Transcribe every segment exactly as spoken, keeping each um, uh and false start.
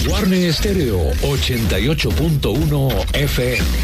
Guarne Estéreo ochenta y ocho punto uno F M.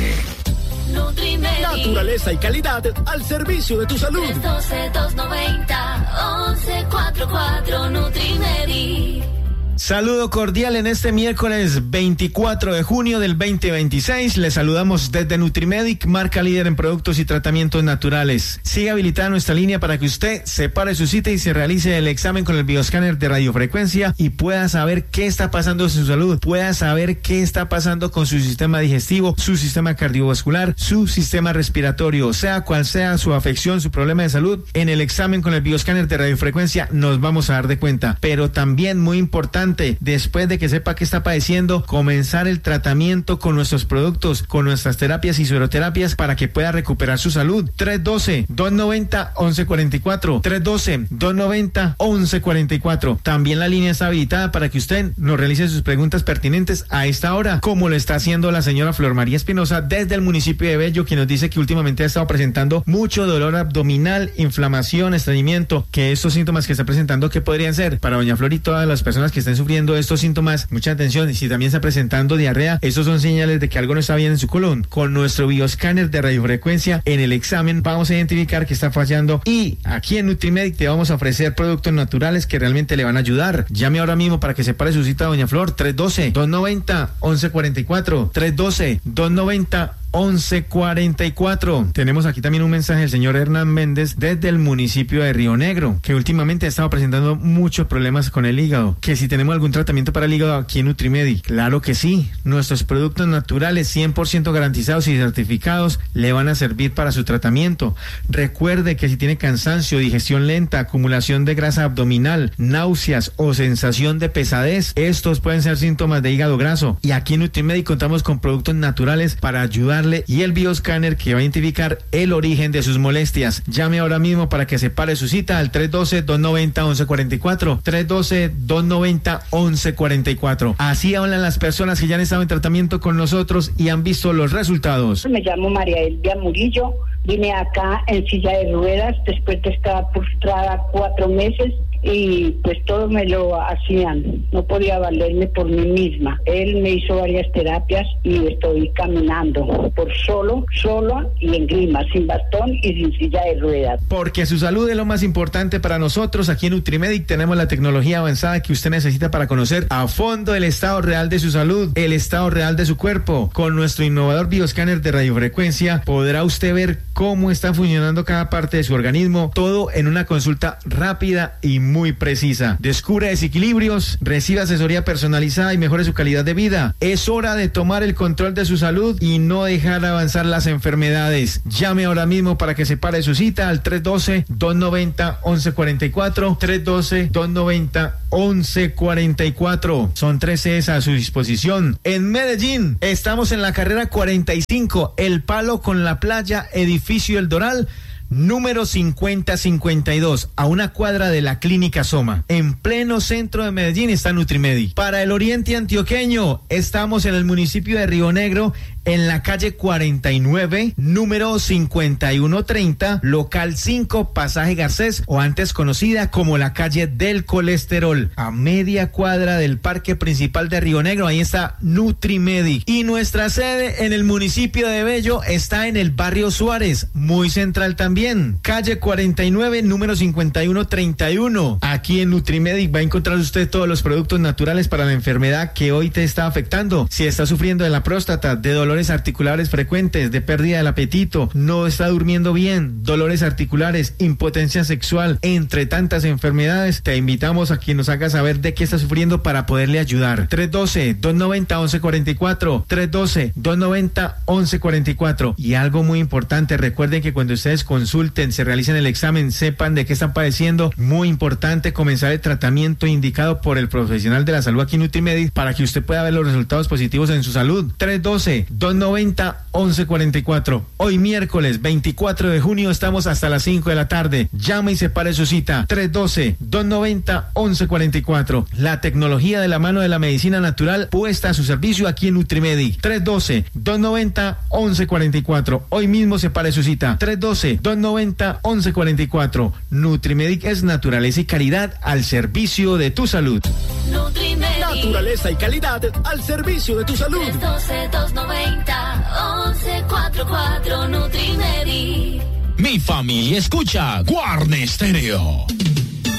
Naturaleza y calidad al servicio de tu salud. tres uno dos, dos nueve cero, once cuarenta y cuatro Nutrimedi. Saludo cordial en este miércoles veinticuatro de junio del veinte veintiséis. Les saludamos desde Nutrimedic, marca líder en productos y tratamientos naturales. Sigue habilitada nuestra línea para que usted separe su cita y se realice el examen con el bioscáner de radiofrecuencia y pueda saber qué está pasando en su salud, pueda saber qué está pasando con su sistema digestivo, su sistema cardiovascular, su sistema respiratorio, sea cual sea su afección, su problema de salud. En el examen con el bioscáner de radiofrecuencia nos vamos a dar de cuenta, pero también muy importante, después de que sepa qué está padeciendo, comenzar el tratamiento con nuestros productos, con nuestras terapias y sueroterapias para que pueda recuperar su salud. tres uno dos, dos nueve cero, once cuarenta y cuatro. tres uno dos, dos nueve cero, once cuarenta y cuatro. También la línea está habilitada para que usted nos realice sus preguntas pertinentes a esta hora, como lo está haciendo la señora Flor María Espinosa desde el municipio de Bello, quien nos dice que últimamente ha estado presentando mucho dolor abdominal, inflamación, estreñimiento, que estos síntomas que está presentando, ¿qué podrían ser? Para doña Flor y todas las personas que estén sufriendo estos síntomas, mucha atención, y si también está presentando diarrea, estos son señales de que algo no está bien en su colon. Con nuestro bioscáner de radiofrecuencia en el examen vamos a identificar que está fallando, y aquí en Nutrimedic te vamos a ofrecer productos naturales que realmente le van a ayudar. Llame ahora mismo para que separe su cita, doña Flor. tres uno dos, dos nueve cero, once cuarenta y cuatro. tres uno dos, dos nueve cero, once cuarenta y cuatro. Tenemos aquí también un mensaje del señor Hernán Méndez desde el municipio de Río Negro, que últimamente ha estado presentando muchos problemas con el hígado, que si tenemos algún tratamiento para el hígado aquí en Nutrimedic. Claro que sí, nuestros productos naturales cien por ciento garantizados y certificados le van a servir para su tratamiento. Recuerde que si tiene cansancio, digestión lenta, acumulación de grasa abdominal, náuseas o sensación de pesadez, estos pueden ser síntomas de hígado graso, y aquí en Nutrimedic contamos con productos naturales para ayudar, y el bioscáner que va a identificar el origen de sus molestias. Llame ahora mismo para que separe su cita al tres uno dos, dos nueve cero, once cuarenta y cuatro. tres uno dos, dos nueve cero, once cuarenta y cuatro. Así hablan las personas que ya han estado en tratamiento con nosotros y han visto los resultados. Me llamo María Elvia Murillo. Vine acá en silla de ruedas después de estar postrada cuatro meses y pues todo me lo hacían. No podía valerme por mí misma. Él me hizo varias terapias y estoy caminando por solo, sola y en grima, sin bastón y sin silla de ruedas. Porque su salud es lo más importante para nosotros. Aquí en Nutrimedic tenemos la tecnología avanzada que usted necesita para conocer a fondo el estado real de su salud, el estado real de su cuerpo. Con nuestro innovador bioscáner de radiofrecuencia podrá usted ver cómo está funcionando cada parte de su organismo, todo en una consulta rápida y muy precisa. Descubra desequilibrios, reciba asesoría personalizada y mejore su calidad de vida. Es hora de tomar el control de su salud y no dejar avanzar las enfermedades. Llame ahora mismo para que separe su cita al tres uno dos, dos nueve cero, once cuarenta y cuatro. tres uno dos, dos nueve cero, once cuarenta y cuatro. Son tres Cs a su disposición. En Medellín estamos en la carrera cuarenta y cinco, El Palo con la Playa, edificio El Doral, número cincuenta cincuenta y dos, a una cuadra de la Clínica Soma. En pleno centro de Medellín está Nutrimedic. Para el oriente antioqueño, estamos en el municipio de Río Negro, en la calle cuarenta y nueve, número cincuenta y uno treinta, local cinco, pasaje Garcés, o antes conocida como la calle del colesterol, a media cuadra del parque principal de Río Negro. Ahí está Nutrimedic. Y nuestra sede en el municipio de Bello está en el barrio Suárez, muy central también, calle cuarenta y nueve, número cincuenta y uno treinta y uno. Aquí en Nutrimedic va a encontrar usted todos los productos naturales para la enfermedad que hoy te está afectando. Si está sufriendo de la próstata, de dolor dolores articulares frecuentes, de pérdida del apetito, no está durmiendo bien, dolores articulares, impotencia sexual, entre tantas enfermedades, te invitamos a que nos haga saber de qué está sufriendo para poderle ayudar. tres uno dos, dos nueve cero, once cuarenta y cuatro, tres uno dos, dos nueve cero, once cuarenta y cuatro. Y algo muy importante, recuerden que cuando ustedes consulten, se realicen el examen, sepan de qué están padeciendo. Muy importante comenzar el tratamiento indicado por el profesional de la salud aquí en Nutrimedic para que usted pueda ver los resultados positivos en su salud. tres uno dos, dos nueve cero, once cuarenta y cuatro. Hoy miércoles veinticuatro de junio estamos hasta las cinco de la tarde. Llame y separe su cita. tres uno dos, dos nueve cero, once cuarenta y cuatro. La tecnología de la mano de la medicina natural puesta a su servicio aquí en Nutrimedic. tres uno dos, dos nueve cero, once cuarenta y cuatro. Hoy mismo separe su cita. tres uno dos, dos nueve cero, once cuarenta y cuatro. Nutrimedic es naturaleza y calidad al servicio de tu salud. Nutrimedic. Naturaleza y calidad al servicio de tu salud. tres uno dos, dos nueve cero, once cuarenta y cuatro Nutrimedic. Mi familia escucha Guarne Stereo.